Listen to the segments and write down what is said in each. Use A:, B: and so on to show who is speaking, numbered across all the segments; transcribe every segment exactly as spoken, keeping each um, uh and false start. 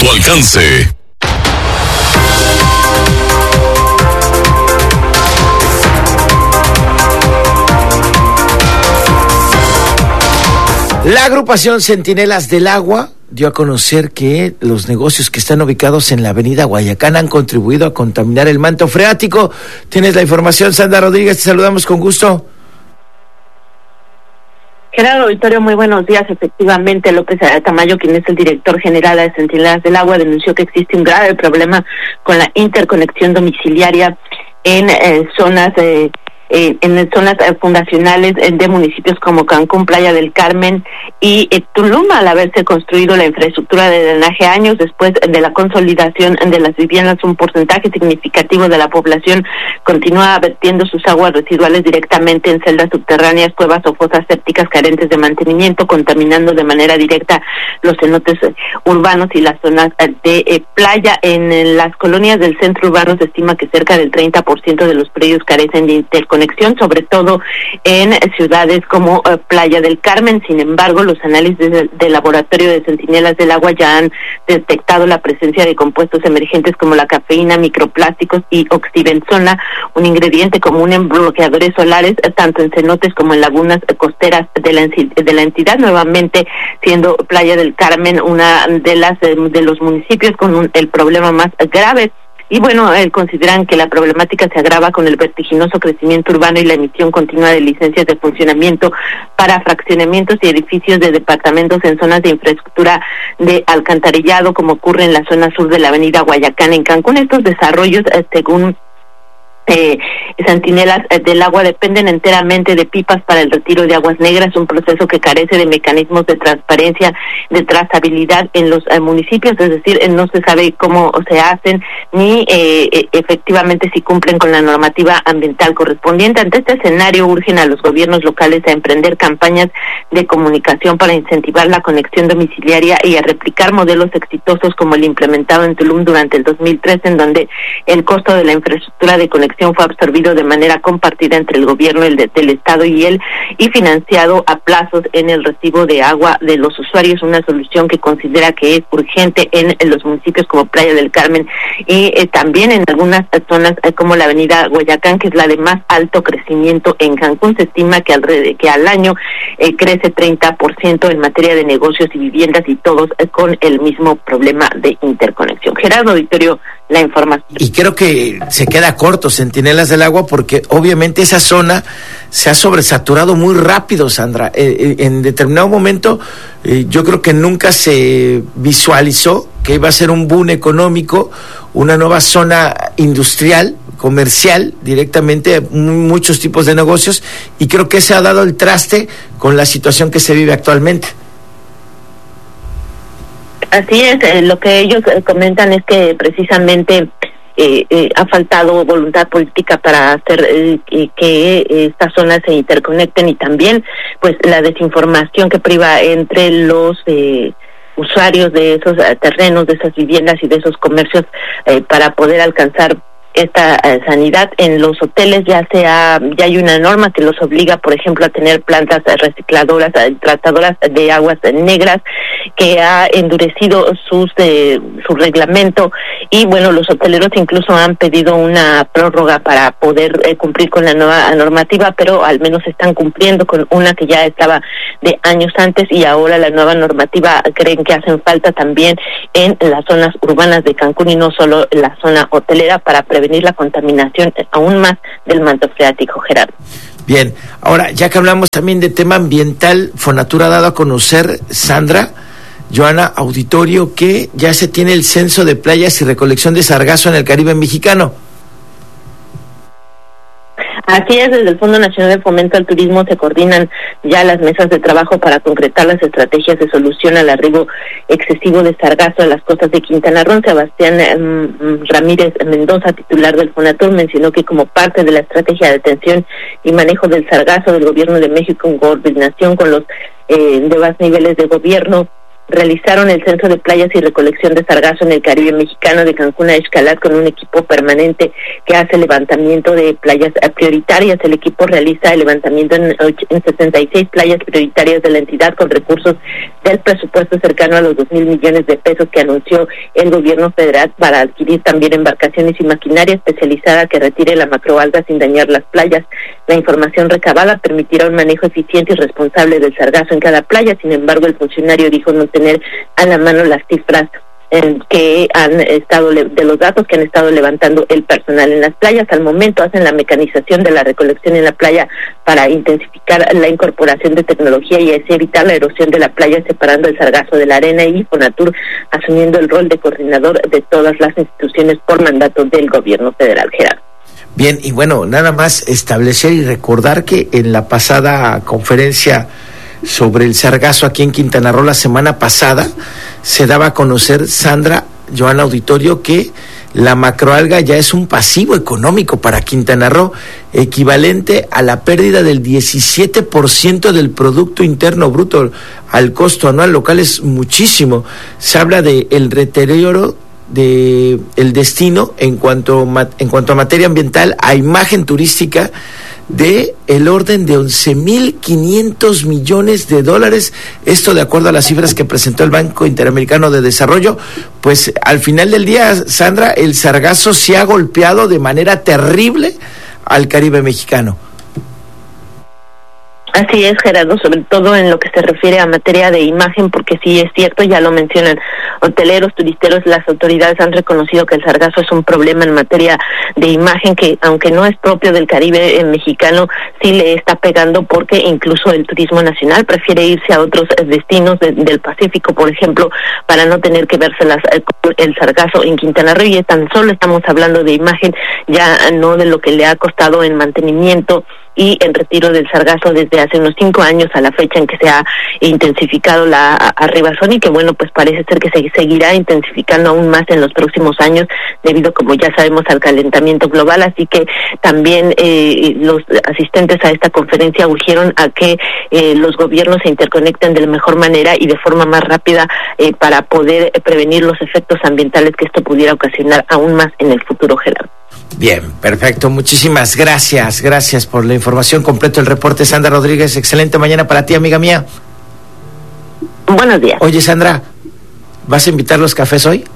A: tu alcance.
B: La agrupación Centinelas del Agua dio a conocer que los negocios que están ubicados en la avenida Guayacán han contribuido a contaminar el manto freático. Tienes la información, Sandra Rodríguez, te saludamos con gusto.
C: Gerardo Victorio, muy buenos días. Efectivamente, López Tamayo, quien es el director general de Centinelas del Agua, denunció que existe un grave problema con la interconexión domiciliaria en eh, zonas de... Eh, en zonas eh, fundacionales eh, de municipios como Cancún, Playa del Carmen y eh, Tulum, al haberse construido la infraestructura de drenaje años después de la consolidación de las viviendas. Un porcentaje significativo de la población continúa vertiendo sus aguas residuales directamente en celdas subterráneas, cuevas o fosas sépticas carentes de mantenimiento, contaminando de manera directa los cenotes eh, urbanos y las zonas eh, de eh, playa. En, en las colonias del centro urbano se estima que cerca del treinta por ciento de los predios carecen de interconexión, sobre todo en ciudades como uh, Playa del Carmen. Sin embargo, los análisis del de laboratorio de Centinelas del Agua ya han detectado la presencia de compuestos emergentes como la cafeína, microplásticos y oxibenzona, un ingrediente común en bloqueadores solares, tanto en cenotes como en lagunas costeras de la, de la entidad, nuevamente siendo Playa del Carmen una de las de los municipios con un, el problema más grave. Y bueno, eh, consideran que la problemática se agrava con el vertiginoso crecimiento urbano y la emisión continua de licencias de funcionamiento para fraccionamientos y edificios de departamentos en zonas de infraestructura de alcantarillado, como ocurre en la zona sur de la avenida Guayacán en Cancún. Estos desarrollos, eh, según Eh, Centinelas eh, del Agua, dependen enteramente de pipas para el retiro de aguas negras, un proceso que carece de mecanismos de transparencia, de trazabilidad en los eh, municipios, es decir, eh, no se sabe cómo se hacen ni eh, eh, efectivamente si cumplen con la normativa ambiental correspondiente. Ante este escenario, urgen a los gobiernos locales a emprender campañas de comunicación para incentivar la conexión domiciliaria y a replicar modelos exitosos como el implementado en Tulum durante el dos mil trece, en donde el costo de la infraestructura de conexión fue absorbido de manera compartida entre el gobierno el de, del estado y él y financiado a plazos en el recibo de agua de los usuarios, una solución que considera que es urgente en, en los municipios como Playa del Carmen y eh, también en algunas zonas eh, como la avenida Guayacán, que es la de más alto crecimiento en Cancún. Se estima que al, que al año eh, crece treinta por ciento en materia de negocios y viviendas, y todos eh, con el mismo problema de interconexión. Gerardo Victorio, la información.
B: Y creo que se queda corto Centinelas del Agua, porque obviamente esa zona se ha sobresaturado muy rápido, Sandra. Eh, en determinado momento eh, yo creo que nunca se visualizó que iba a ser un boom económico, una nueva zona industrial, comercial, directamente, muchos tipos de negocios, y creo que se ha dado el traste con la situación que se vive actualmente.
C: Así es, eh, lo que ellos eh, comentan es que precisamente eh, eh, ha faltado voluntad política para hacer eh, que estas zonas se interconecten, y también pues la desinformación que priva entre los eh, usuarios de esos eh, terrenos, de esas viviendas y de esos comercios eh, para poder alcanzar esta eh, sanidad. En los hoteles ya sea ya hay una norma que los obliga, por ejemplo, a tener plantas eh, recicladoras, eh, tratadoras de aguas eh, negras, que ha endurecido sus eh, su reglamento, y bueno, los hoteleros incluso han pedido una prórroga para poder eh, cumplir con la nueva normativa, pero al menos están cumpliendo con una que ya estaba de años antes, y ahora la nueva normativa creen que hacen falta también en las zonas urbanas de Cancún y no solo en la zona hotelera, para prevenir la contaminación aún más del manto freático, Gerardo.
B: Bien, ahora, ya que hablamos también de tema ambiental, Fonatura ha dado a conocer, Sandra, Joana, auditorio, que ya se tiene el censo de playas y recolección de sargazo en el Caribe mexicano.
C: Así es, desde el Fondo Nacional de Fomento al Turismo se coordinan ya las mesas de trabajo para concretar las estrategias de solución al arribo excesivo de sargazo a las costas de Quintana Roo. Sebastián um, Ramírez Mendoza, titular del Fonatur, mencionó que como parte de la estrategia de atención y manejo del sargazo del Gobierno de México, en coordinación con los eh, demás niveles de gobierno, realizaron el censo de playas y recolección de sargazo en el Caribe mexicano de Cancún a Xcalat con un equipo permanente que hace levantamiento de playas prioritarias. El equipo realiza el levantamiento en, en sesenta y seis playas prioritarias de la entidad con recursos del presupuesto cercano a los dos mil millones de pesos que anunció el gobierno federal para adquirir también embarcaciones y maquinaria especializada que retire la macroalga sin dañar las playas. La información recabada permitirá un manejo eficiente y responsable del sargazo en cada playa. Sin embargo, el funcionario dijo no tener a la mano las cifras eh, que han estado de los datos que han estado levantando el personal en las playas. Al momento hacen la mecanización de la recolección en la playa para intensificar la incorporación de tecnología y así evitar la erosión de la playa, separando el sargazo de la arena, y Fonatur asumiendo el rol de coordinador de todas las instituciones por mandato del gobierno federal. Gerardo.
B: Bien, y bueno, nada más establecer y recordar que en la pasada conferencia sobre el sargazo aquí en Quintana Roo la semana pasada se daba a conocer, Sandra, Joana Auditorio, que la macroalga ya es un pasivo económico para Quintana Roo, equivalente a la pérdida del diecisiete por ciento del Producto Interno Bruto al costo anual, lo cual es muchísimo. Se habla de el deterioro de el destino en cuanto en cuanto a materia ambiental, a imagen turística, de el orden de once mil quinientos millones de dólares, esto de acuerdo a las cifras que presentó el Banco Interamericano de Desarrollo. Pues al final del día, Sandra, el sargazo se ha golpeado de manera terrible al Caribe mexicano.
C: Así es, Gerardo, sobre todo en lo que se refiere a materia de imagen, porque sí es cierto, ya lo mencionan hoteleros, turisteros, las autoridades han reconocido que el sargazo es un problema en materia de imagen que, aunque no es propio del Caribe eh, mexicano, sí le está pegando, porque incluso el turismo nacional prefiere irse a otros eh, destinos de, del Pacífico, por ejemplo, para no tener que verse las, eh, el sargazo en Quintana Roo, y tan solo estamos hablando de imagen, ya no de lo que le ha costado en mantenimiento y en retiro del sargazo desde hace unos cinco años a la fecha en que se ha intensificado la arribazón, y que bueno, pues parece ser que se seguirá intensificando aún más en los próximos años debido, como ya sabemos, al calentamiento global. Así que también eh, los asistentes a esta conferencia urgieron a que eh, los gobiernos se interconecten de la mejor manera y de forma más rápida eh, para poder prevenir los efectos ambientales que esto pudiera ocasionar aún más en el futuro, Gerardo.
B: Bien, perfecto, muchísimas gracias, gracias por la información. Completo el reporte, Sandra Rodríguez. Excelente mañana para ti, amiga mía.
C: Buenos días.
B: Oye, Sandra, ¿vas a invitar los cafés hoy?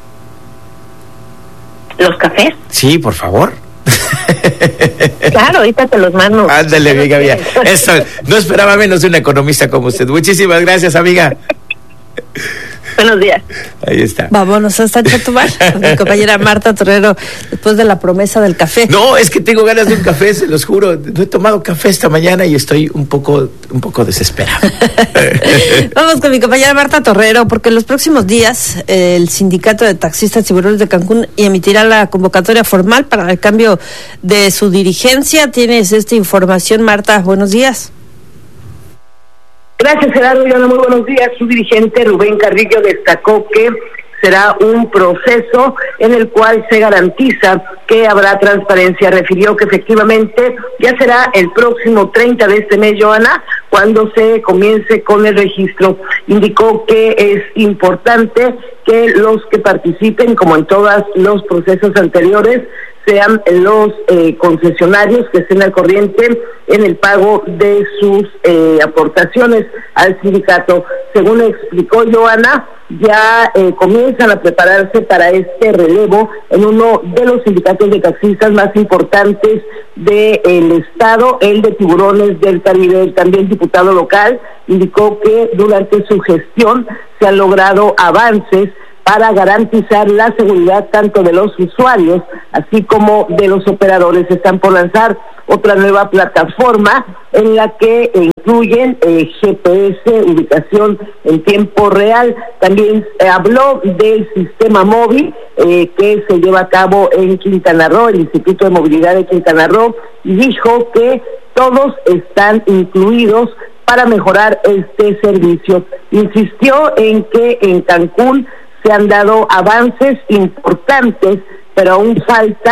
C: ¿Los cafés?
B: Sí, por favor.
C: Claro, ahorita te los mando.
B: Ándale, amiga mía. Eso, no esperaba menos de una economista como usted. Muchísimas gracias, amiga.
C: Buenos días.
B: Ahí está.
A: Vámonos hasta Chetumal con mi compañera Marta Torrero, después de la promesa del café.
B: No, es que tengo ganas de un café, se los juro. No he tomado café esta mañana y estoy un poco, un poco desesperado.
A: Vamos con mi compañera Marta Torrero, porque en los próximos días eh, el Sindicato de Taxistas y Tiburones de Cancún emitirá la convocatoria formal para el cambio de su dirigencia. ¿Tienes esta información, Marta? Buenos días.
D: Gracias, Gerardo. Y muy buenos días. Su dirigente Rubén Carrillo destacó que será un proceso en el cual se garantiza que habrá transparencia. Refirió que efectivamente ya será el próximo treinta de este mes, Joana, cuando se comience con el registro. Indicó que es importante que los que participen, como en todos los procesos anteriores, sean los eh, concesionarios que estén al corriente en el pago de sus eh, aportaciones al sindicato. Según explicó Joana, ya eh, comienzan a prepararse para este relevo en uno de los sindicatos de taxistas más importantes del estado, el de Tiburones del Caribe. También diputado local indicó que durante su gestión se han logrado avances para garantizar la seguridad tanto de los usuarios así como de los operadores. Están por lanzar otra nueva plataforma en la que incluyen eh, G P S, ubicación en tiempo real. También eh, habló del sistema móvil eh, que se lleva a cabo en Quintana Roo, el Instituto de Movilidad de Quintana Roo, y dijo que todos están incluidos para mejorar este servicio. Insistió en que en Cancún se han dado avances importantes, pero aún falta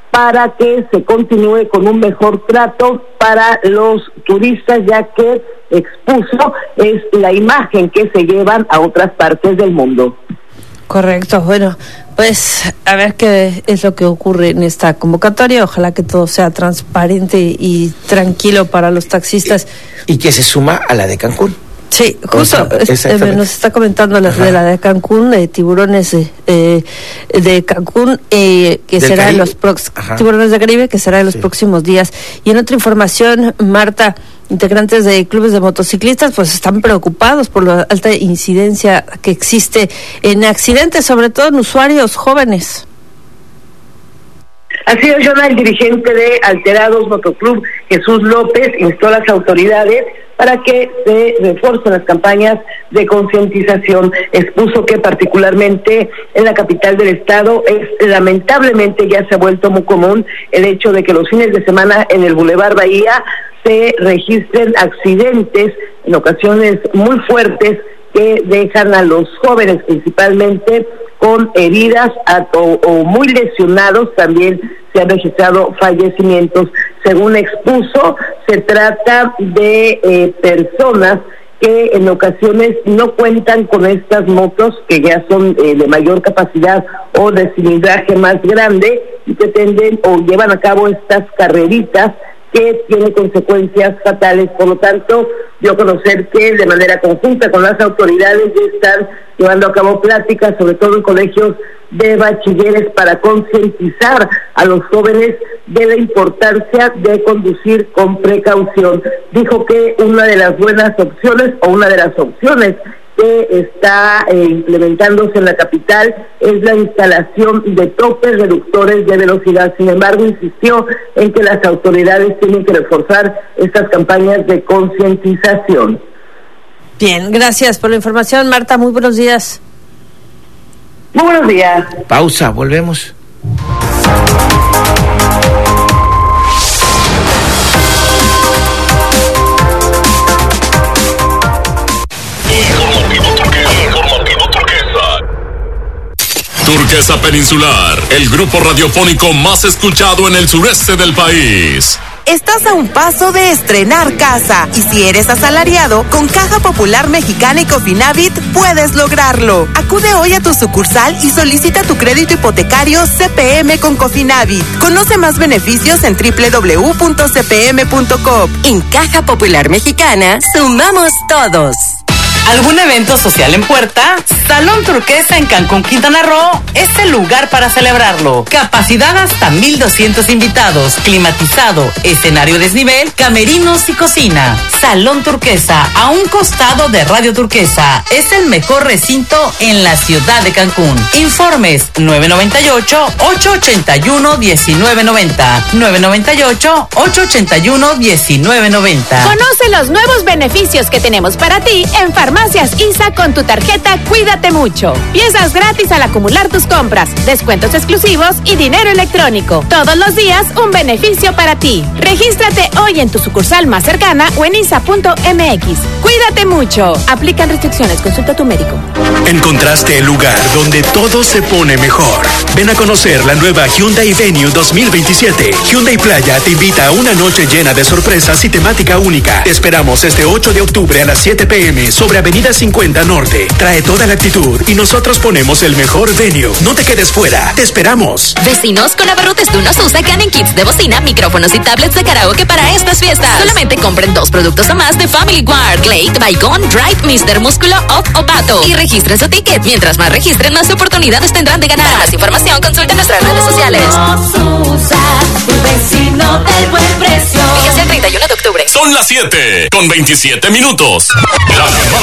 D: para que se continúe con un mejor trato para los turistas, ya que expuso es la imagen que se llevan a otras partes del mundo.
A: Correcto, bueno, pues a ver qué es lo que ocurre en esta convocatoria. Ojalá que todo sea transparente y tranquilo para los taxistas.
B: Y, y que se suma a la de Cancún.
A: Sí, justo eh, nos está comentando la, de la de Cancún, de tiburones de, eh, de Cancún, eh, que será Caribe. en los próximos, tiburones de Caribe, que será en los sí. próximos días. Y en otra información, Marta, integrantes de clubes de motociclistas pues están preocupados por la alta incidencia que existe en accidentes, sobre todo en usuarios jóvenes.
D: Así es, Jonah, el dirigente de Alterados Motoclub, Jesús López, instó a las autoridades para que se refuercen las campañas de concientización. Expuso que particularmente en la capital del estado es lamentablemente ya se ha vuelto muy común el hecho de que los fines de semana en el Boulevard Bahía se registren accidentes, en ocasiones muy fuertes, que dejan a los jóvenes principalmente con heridas a, o, o muy lesionados. También se han registrado fallecimientos. Según expuso, se trata de eh, personas que en ocasiones no cuentan con estas motos que ya son eh, de mayor capacidad o de cilindraje más grande y que pretenden o llevan a cabo estas carreritas que tienen consecuencias fatales. Por lo tanto, dio a conocer que de manera conjunta con las autoridades ya están llevando a cabo pláticas, sobre todo en colegios de bachilleres, para concientizar a los jóvenes de la importancia de conducir con precaución. Dijo que una de las buenas opciones o una de las opciones que está eh, implementándose en la capital es la instalación de topes reductores de velocidad. Sin embargo, insistió en que las autoridades tienen que reforzar estas campañas de concientización.
A: Bien, gracias por la información, Marta. Muy buenos días.
D: Muy buenos días.
B: Pausa, volvemos.
E: Turquesa Peninsular, el grupo radiofónico más escuchado en el sureste del país.
F: Estás a un paso de estrenar casa y si eres asalariado, con Caja Popular Mexicana y Cofinavit puedes lograrlo. Acude hoy a tu sucursal y solicita tu crédito hipotecario C P M con Cofinavit. Conoce más beneficios en doble u doble u doble u punto c p m punto com.
G: En Caja Popular Mexicana, sumamos todos.
H: ¿Algún evento social en puerta? Salón Turquesa en Cancún, Quintana Roo es el lugar para celebrarlo. Capacidad hasta mil doscientos invitados, climatizado, escenario desnivel, camerinos y cocina. Salón Turquesa, a un costado de Radio Turquesa, es el mejor recinto en la ciudad de Cancún. Informes nueve nueve ocho, ocho ocho uno, uno nueve nueve cero, nueve nueve ocho, ocho ocho uno, uno nueve nueve cero.
I: Conoce los nuevos beneficios que tenemos para ti en Farmacias ISA con tu tarjeta Cuídate Mucho. Piezas gratis al acumular tus compras, descuentos exclusivos y dinero electrónico. Todos los días un beneficio para ti. Regístrate hoy en tu sucursal más cercana o en isa punto m x. Cuídate mucho. Aplican restricciones. Consulta a tu médico.
J: Encontraste el lugar donde todo se pone mejor. Ven a conocer la nueva Hyundai Venue dos mil veintisiete. Hyundai Playa te invita a una noche llena de sorpresas y temática única. Te esperamos este ocho de octubre a las siete p m sobre Avenida cincuenta Norte. Trae toda la actitud y nosotros ponemos el mejor venue. No te quedes fuera. Te esperamos.
G: Vecinos, con abarrotes Tunos USA ganen kits de bocina, micrófonos y tablets de karaoke para estas fiestas. Solamente compren dos productos o más de Family Guard, Glade, Baygon, Drive, mister Músculo, Off o Pato. Y registren su ticket. Mientras más registren, más oportunidades tendrán de ganar. Para más información, consulten nuestras redes sociales.
K: Tu vecino del buen precio.
G: Fíjense el treinta y uno de octubre.
E: Son las siete con veintisiete minutos. La